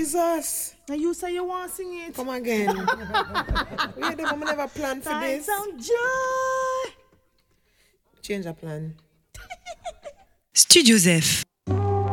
Jesus. Now you say you want to sing it. Come again. We never planned for this. Some joy. Change a plan. Studio Zef.